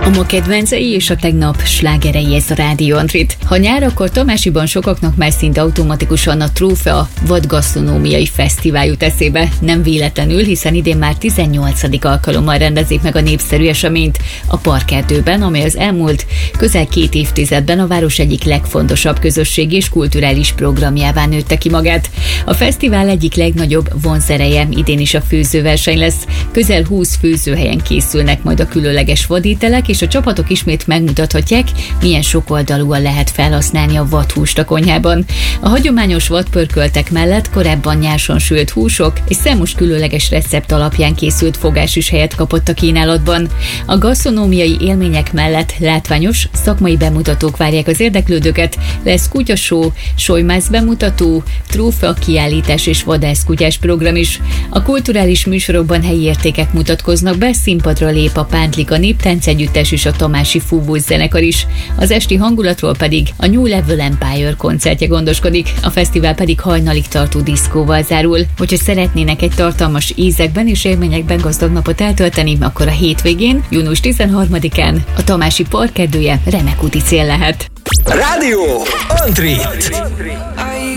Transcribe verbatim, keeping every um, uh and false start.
A ma kedvencei és a tegnap slágerei, ez a Rádió Antrit. Ha nyár, akkor Tamásiban sokaknak már szinte automatikusan a Trófea vadgasztronómiai fesztivál jut eszébe. Nem véletlenül, hiszen idén már tizennyolcadik alkalommal rendezik meg a népszerű eseményt a Parkerdőben, amely az elmúlt közel két évtizedben a város egyik legfontosabb közösségi és kulturális programjává nőtte ki magát. A fesztivál egyik legnagyobb vonzereje idén is a főzőverseny lesz. Közel húsz főzőhelyen készülnek majd a különleges vadételek, és a csapatok ismét megmutathatják, milyen sokoldalúan lehet felhasználni a vadhúst a konyhában. A hagyományos vadpörköltek mellett korábban nyárson sült húsok és számos különleges recept alapján készült fogás is helyet kapott a kínálatban. A gasztronómiai élmények mellett látványos, szakmai bemutatók várják az érdeklődőket, lesz kutyashow, solymász bemutató, trófea kiállítás és vadászkutyás program is. A kulturális műsorokban helyi értékek mutatkoznak be, színpadra lép a Pántlika Néptánc Együttes és a Tamási Fúvós zenekar is. Az esti hangulatról pedig a New Level Empire koncertje gondoskodik, a fesztivál pedig hajnalig tartó diszkóval zárul. Hogyha szeretnének egy tartalmas ízekben és élményekben gazdag napot eltölteni, akkor a hétvégén, június tizenharmadikán a Tamási Parkerdője remek úti cél lehet. Rádió Antrit.